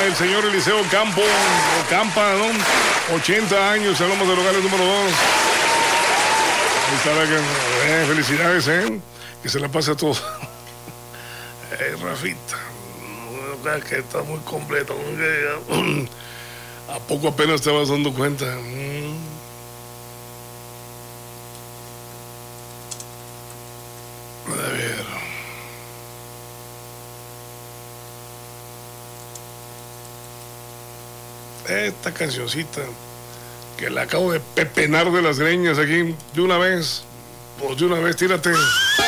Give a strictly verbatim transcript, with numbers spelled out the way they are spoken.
el señor Eliseo Campo, o Campa, ¿no? ochenta años, hablamos de Nogales número dos. Ahí está la que, eh, felicidades, ¿eh? Que se la pase a todos. Eh, Rafita, que está muy completo. ¿A poco apenas te vas dando cuenta? A ver. Esta cancioncita que la acabo de pepenar de las greñas aquí de una vez. Pues de una vez, tírate.